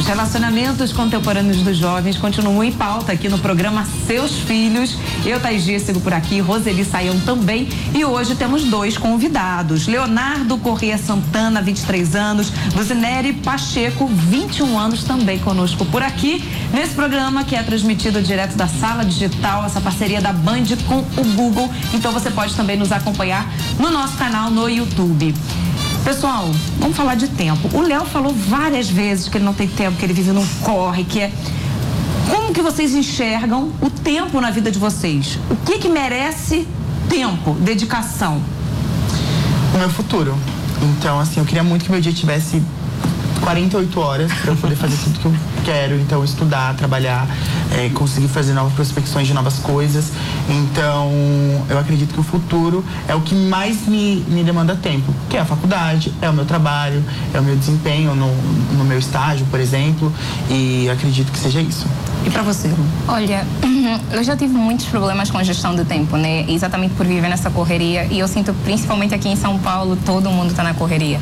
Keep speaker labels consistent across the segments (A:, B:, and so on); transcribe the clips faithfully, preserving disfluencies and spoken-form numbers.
A: Os relacionamentos contemporâneos dos jovens continuam em pauta aqui no programa Seus Filhos. Eu, Thaís Dias, sigo por aqui, Roseli Saião também. E hoje temos dois convidados. Leonardo Corrêa Santana, vinte e três anos. Luzinere Pacheco, vinte e um anos, também conosco por aqui. Nesse programa que é transmitido direto da Sala Digital, essa parceria da Band com o Google. Então você pode também nos acompanhar no nosso canal no YouTube. Pessoal, vamos falar de tempo. O Léo falou várias vezes que ele não tem tempo, que ele vive num corre, que é... Como que vocês enxergam o tempo na vida de vocês? O que que merece tempo, dedicação?
B: O meu futuro. Então, assim, eu queria muito que meu dia tivesse quarenta e oito horas para eu poder fazer tudo que eu quero. Então, estudar, trabalhar, é, conseguir fazer novas prospecções de novas coisas. Então, eu acredito que o futuro é o que mais me, me demanda tempo, que é a faculdade, é o meu trabalho, é o meu desempenho no, no meu estágio, por exemplo, e acredito que seja isso.
A: E para você?
C: Olha, eu já tive muitos problemas com a gestão do tempo, né? Exatamente por viver nessa correria. E eu sinto, principalmente aqui em São Paulo, todo mundo está na correria.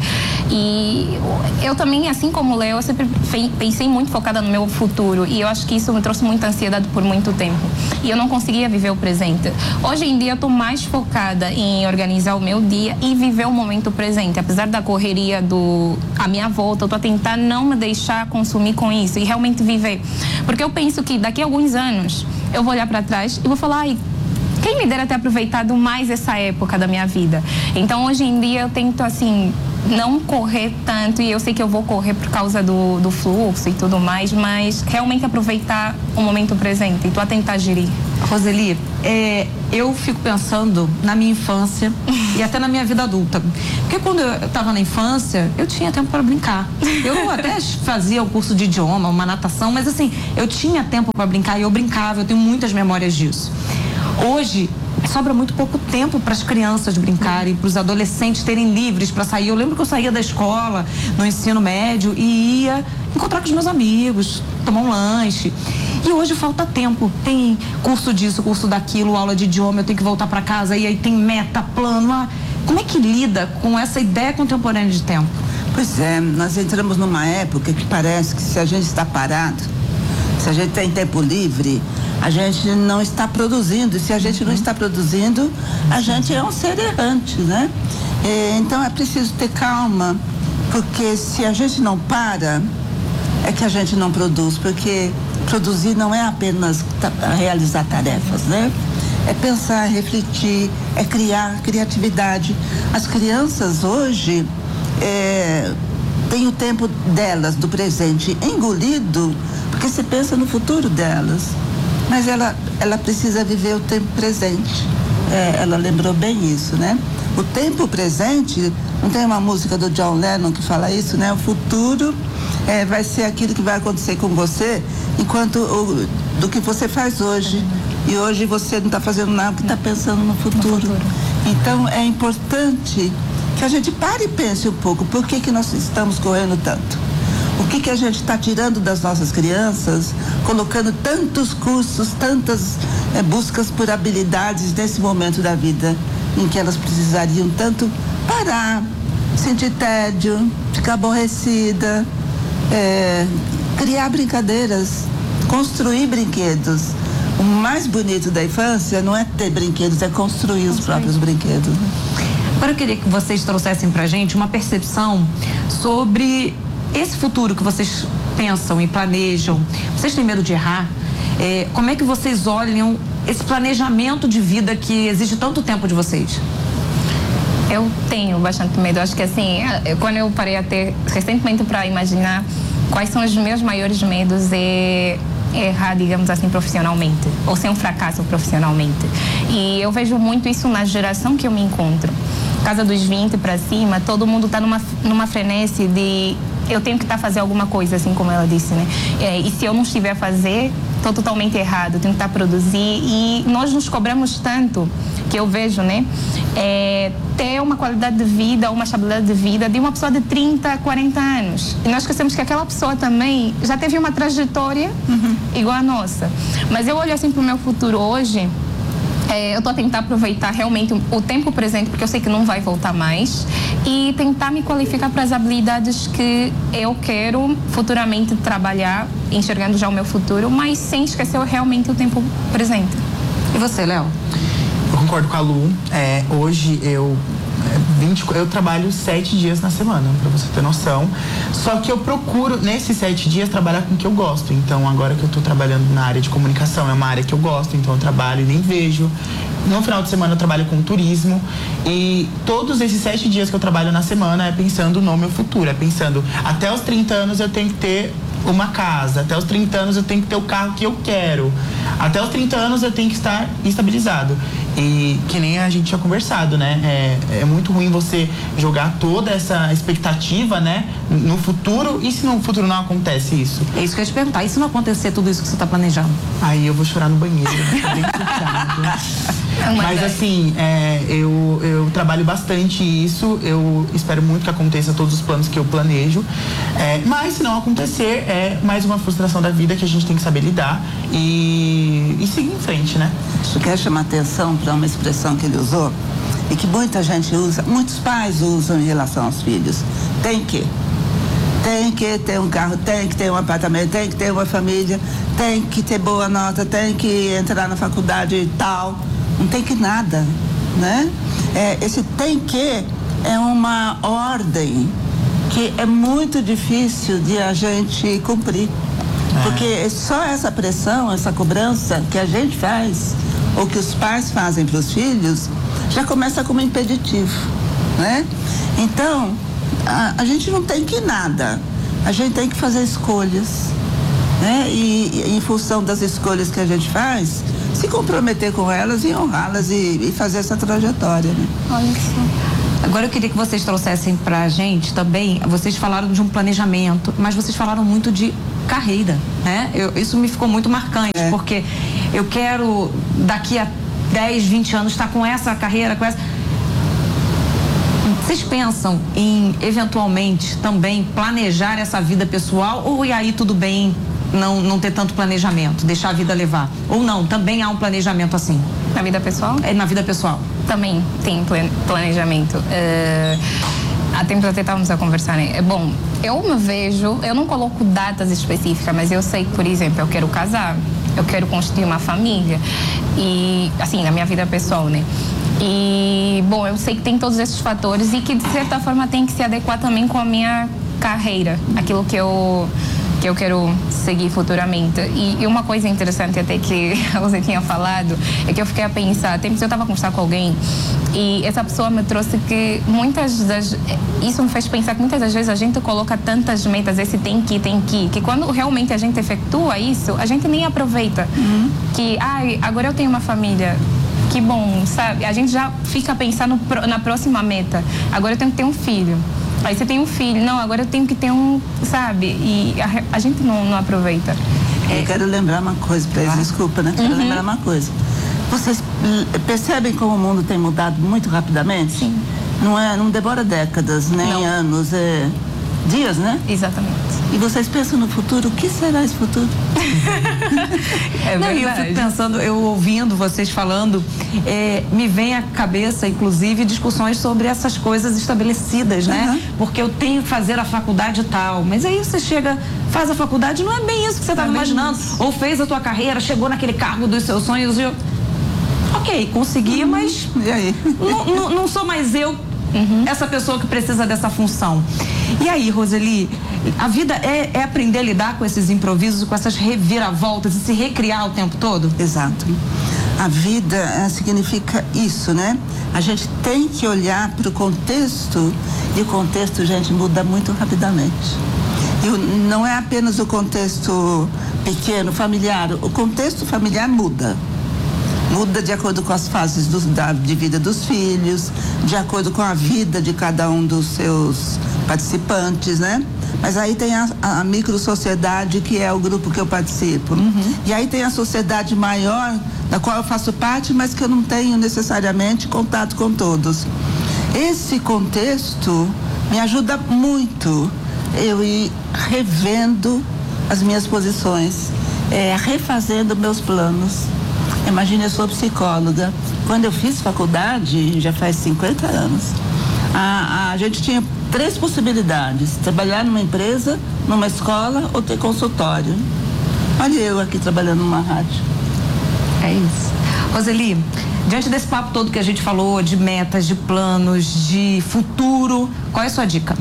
C: E eu também, assim como o Léo, eu sempre pensei muito focada no meu futuro. E eu acho que isso me trouxe muita ansiedade por muito tempo. E eu não conseguia viver o presente. Hoje em dia, eu estou mais focada em organizar o meu dia e viver o momento presente. Apesar da correria do à minha volta, eu estou a tentar não me deixar consumir com isso e realmente viver. Porque eu penso que daqui a alguns anos eu vou olhar para trás e vou falar, ai, quem me dera ter aproveitado mais essa época da minha vida. Então, hoje em dia, eu tento, assim, não correr tanto, e eu sei que eu vou correr por causa do, do fluxo e tudo mais, mas realmente aproveitar o momento presente e tô a tentar gerir.
A: Roseli, é, eu fico pensando na minha infância e até na minha vida adulta. Porque quando eu estava na infância, eu tinha tempo para brincar. Eu até fazia o curso de idioma, uma natação, mas assim, eu tinha tempo para brincar e eu brincava, eu tenho muitas memórias disso. Hoje, sobra muito pouco tempo para as crianças brincarem, para os adolescentes terem livres para sair. Eu lembro que eu saía da escola, no ensino médio, e ia encontrar com os meus amigos, tomar um lanche. E hoje falta tempo. Tem curso disso, curso daquilo, aula de idioma, eu tenho que voltar para casa, e aí tem meta, plano. Ah, como é que lida com essa ideia contemporânea de tempo?
D: Pois é, nós entramos numa época que parece que se a gente está parado, se a gente tem tempo livre, a gente não está produzindo. E se a gente não está produzindo, a gente é um ser errante, né? E, então é preciso ter calma, porque se a gente não para, é que a gente não produz, porque produzir não é apenas realizar tarefas, né? É pensar, refletir, é criar criatividade. As crianças hoje é, têm o tempo delas, do presente, engolido, porque se pensa no futuro delas. Mas ela, ela precisa viver o tempo presente. É, ela lembrou bem isso, né? O tempo presente, não tem uma música do John Lennon que fala isso, né? O futuro é, vai ser aquilo que vai acontecer com você enquanto o, do que você faz hoje. E hoje você não está fazendo nada porque está pensando no futuro. no futuro. Então é importante que a gente pare e pense um pouco. Por que que nós estamos correndo tanto? O que que a gente está tirando das nossas crianças, colocando tantos cursos, tantas é, buscas por habilidades nesse momento da vida em que elas precisariam tanto parar, sentir tédio, ficar aborrecida, é, criar brincadeiras, construir brinquedos. O mais bonito da infância não é ter brinquedos, é construir os próprios brinquedos.
A: Agora eu queria que vocês trouxessem pra gente uma percepção sobre esse futuro que vocês pensam e planejam. Vocês têm medo de errar? É, como é que vocês olham esse planejamento de vida que exige tanto tempo de vocês?
C: Eu tenho bastante medo. Acho que assim, eu, quando eu parei a ter recentemente para imaginar quais são os meus maiores medos é errar, digamos assim, profissionalmente, ou ser um fracasso profissionalmente. E eu vejo muito isso na geração que eu me encontro. Casa dos vinte para cima, todo mundo está numa, numa frenesi de eu tenho que estar tá a fazer alguma coisa, assim como ela disse, né? É, e se eu não estiver a fazer, estou totalmente errado, tenho que estar tá a produzir. E nós nos cobramos tanto, que eu vejo, né? É, ter uma qualidade de vida, uma estabilidade de vida de uma pessoa de trinta, quarenta anos. E nós esquecemos que aquela pessoa também já teve uma trajetória uhum. igual a nossa. Mas eu olho assim para o meu futuro hoje, É, eu estou a tentar aproveitar realmente o, o tempo presente, porque eu sei que não vai voltar mais, e tentar me qualificar para as habilidades que eu quero futuramente trabalhar, enxergando já o meu futuro, mas sem esquecer realmente o tempo presente.
A: E você, Léo?
B: Eu concordo com a Lu. É, hoje eu vinte, eu trabalho sete dias na semana, pra você ter noção. Só que eu procuro, nesses sete dias, trabalhar com o que eu gosto. Então, agora que eu tô trabalhando na área de comunicação, é uma área que eu gosto, então eu trabalho e nem vejo. No final de semana eu trabalho com turismo. E todos esses sete dias que eu trabalho na semana é pensando no meu futuro. É pensando, até os trinta anos eu tenho que ter uma casa. Até os trinta anos eu tenho que ter o carro que eu quero. Até os trinta anos eu tenho que estar estabilizado. E que nem a gente tinha conversado, né? É, é muito ruim você jogar toda essa expectativa, né? No futuro. E se no futuro não acontece isso?
A: É isso que eu ia te perguntar. E se não acontecer tudo isso que você está planejando?
B: Aí eu vou chorar no banheiro, né? Bem puxado. Mas assim, é, eu, eu trabalho bastante isso. Eu espero muito que aconteça todos os planos que eu planejo. É, mas se não acontecer, é mais uma frustração da vida que a gente tem que saber lidar e, e seguir em frente, né?
D: Eu quero chamar atenção para uma expressão que ele usou e que muita gente usa, muitos pais usam em relação aos filhos. Tem que. Tem que ter um carro, tem que ter um apartamento, tem que ter uma família, tem que ter boa nota, tem que entrar na faculdade e tal. Não tem que nada, né? É, esse tem que é uma ordem que é muito difícil de a gente cumprir. É. Porque só essa pressão, essa cobrança que a gente faz, ou que os pais fazem para os filhos, já começa como impeditivo, né? Então, a, a gente não tem que nada, a gente tem que fazer escolhas, né? E, e em função das escolhas que a gente faz, se comprometer com elas e honrá-las e, e fazer essa trajetória, né?
C: Olha só.
A: Agora eu queria que vocês trouxessem pra gente também, vocês falaram de um planejamento, mas vocês falaram muito de carreira, né? Eu, isso me ficou muito marcante, é. Porque eu quero daqui a dez, vinte anos estar com essa carreira, com essa... Vocês pensam em, eventualmente, também planejar essa vida pessoal ou e aí tudo bem não, não ter tanto planejamento, deixar a vida levar? Ou não, também há um planejamento assim?
C: Na vida pessoal?
A: É, na vida pessoal.
C: Também tem planejamento. Uh, há tempos até estávamos a conversar, né? Bom, eu me vejo, eu não coloco datas específicas, mas eu sei que, por exemplo, eu quero casar, eu quero construir uma família, e, assim, na minha vida pessoal, né? E, bom, eu sei que tem todos esses fatores e que, de certa forma, tem que se adequar também com a minha carreira, aquilo que eu... que eu quero seguir futuramente. E, e uma coisa interessante até que você tinha falado é que eu fiquei a pensar, tempos eu estava a conversar com alguém e essa pessoa me trouxe que muitas das... Isso me fez pensar que muitas das vezes a gente coloca tantas metas, esse tem que, tem que, que quando realmente a gente efetua isso, a gente nem aproveita. Uhum. Que, ai, agora eu tenho uma família, que bom, sabe? A gente já fica pensando na próxima meta. Agora eu tenho que ter um filho. Aí você tem um filho, não, agora eu tenho que ter um, sabe? E a, a gente não, não aproveita.
D: Eu quero lembrar uma coisa para eles, desculpa, né? Quero uhum. lembrar uma coisa. Vocês percebem como o mundo tem mudado muito rapidamente?
C: Sim.
D: Não, é, não demora décadas, nem não. anos, é dias, né?
C: Exatamente.
D: E vocês pensam no futuro, o que será esse futuro?
A: É não, eu fico pensando, eu ouvindo vocês falando, é, me vem à cabeça, inclusive, discussões sobre essas coisas estabelecidas, né? Uhum. Porque eu tenho que fazer a faculdade tal, mas aí você chega, faz a faculdade, não é bem isso que você estava é imaginando. Isso. Ou fez a tua carreira, chegou naquele cargo dos seus sonhos e eu... Ok, consegui, uhum. mas...
D: E aí?
A: Não, não, não sou mais eu, uhum. essa pessoa que precisa dessa função. E aí, Roseli, a vida é, é aprender a lidar com esses improvisos, com essas reviravoltas e se recriar o tempo todo?
D: Exato. A vida é, significa isso, né? A gente tem que olhar para o contexto e o contexto, gente, muda muito rapidamente. E o, não é apenas o contexto pequeno, familiar, o contexto familiar muda. Muda de acordo com as fases do, da, de vida dos filhos, de acordo com a vida de cada um dos seus participantes, né? Mas aí tem a, a micro-sociedade, que é o grupo que eu participo. Uhum. E aí tem a sociedade maior, da qual eu faço parte, mas que eu não tenho necessariamente contato com todos. Esse contexto me ajuda muito eu ir revendo as minhas posições, é, refazendo meus planos. Imagina, eu sou psicóloga. Quando eu fiz faculdade, já faz cinquenta anos, a, a gente tinha três possibilidades: trabalhar numa empresa, numa escola ou ter consultório. Olha eu aqui trabalhando numa rádio.
A: É isso. Roseli, diante desse papo todo que a gente falou, de metas, de planos, de futuro, qual é a sua dica?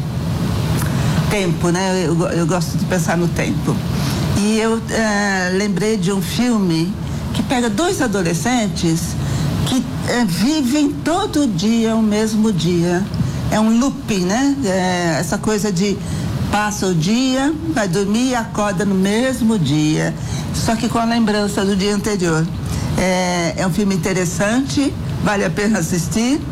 D: Tempo, né? Eu, eu gosto de pensar no tempo. E eu é, lembrei de um filme que pega dois adolescentes que é, vivem todo dia o mesmo dia. É um looping, né? É, essa coisa de passa o dia, vai dormir e acorda no mesmo dia, só que com a lembrança do dia anterior. É, é um filme interessante, vale a pena assistir.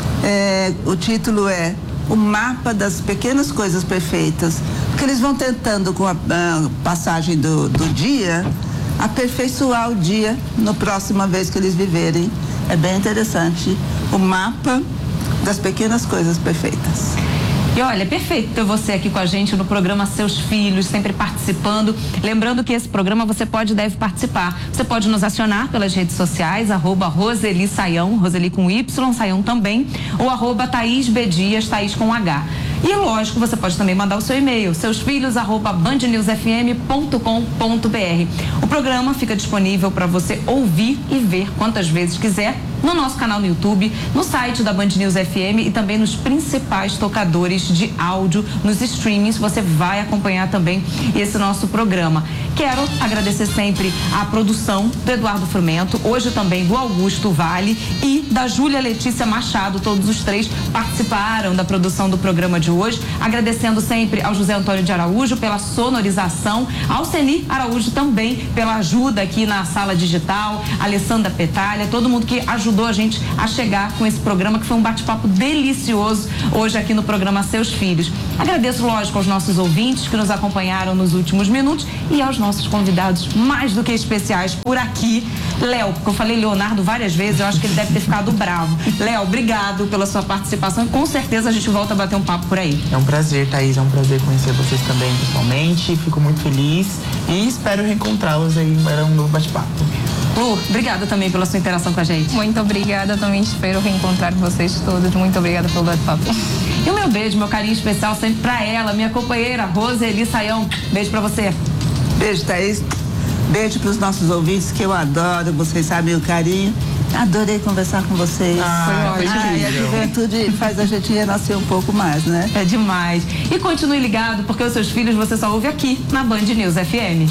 D: É, o título é O Mapa das Pequenas Coisas Perfeitas, porque eles vão tentando, com a, a passagem do, do dia, aperfeiçoar o dia na próxima vez que eles viverem. É bem interessante. O Mapa das Pequenas Coisas Perfeitas.
A: E olha, é perfeito ter você aqui com a gente no programa Seus Filhos, sempre participando. Lembrando que esse programa você pode e deve participar. Você pode nos acionar pelas redes sociais, arroba Roseli Saião, Roseli com Y, Saião também, ou arroba Thaís B Dias, Thaís com H. E lógico, você pode também mandar o seu e-mail, seusfilhos arroba band news f m ponto com ponto b r. O programa fica disponível para você ouvir e ver quantas vezes quiser no nosso canal no YouTube, no site da Band News F M e também nos principais tocadores de áudio, nos streamings. Você vai acompanhar também esse nosso programa. Quero agradecer sempre a produção do Eduardo Frumento, hoje também do Augusto Vale e da Júlia Letícia Machado. Todos os três participaram da produção do programa de hoje. Agradecendo sempre ao José Antônio de Araújo pela sonorização, ao Ceni Araújo também pela ajuda aqui na sala digital, a Alessandra Petalha, todo mundo que ajudou a gente a chegar com esse programa, que foi um bate-papo delicioso hoje aqui no programa Seus Filhos. Agradeço, lógico, aos nossos ouvintes que nos acompanharam nos últimos minutos e aos nossos convidados mais do que especiais por aqui. Léo, porque eu falei Leonardo várias vezes, eu acho que ele deve ter ficado bravo. Léo, obrigado pela sua participação e com certeza a gente volta a bater um papo por aí.
B: É um prazer, Thaís, é um prazer conhecer vocês também pessoalmente, fico muito feliz e espero reencontrá-los aí para um novo bate-papo.
A: Lu, obrigada também pela sua interação com a gente.
C: Muito obrigada, também espero reencontrar vocês todos. Muito obrigada pelo bate-papo.
A: E o meu beijo, meu carinho especial sempre pra ela, minha companheira Roseli Saião. Beijo pra você.
D: Beijo, Thaís. Beijo pros nossos ouvintes, que eu adoro, vocês sabem o carinho. Adorei conversar com vocês.
B: Ah,
D: foi ótimo. Ah, e a juventude faz a gente renascer um pouco mais, né?
A: É demais. E continue ligado, porque os Seus Filhos você só ouve aqui na Band News F M.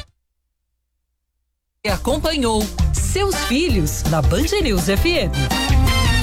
E: Acompanhou Seus Filhos na Band News F M.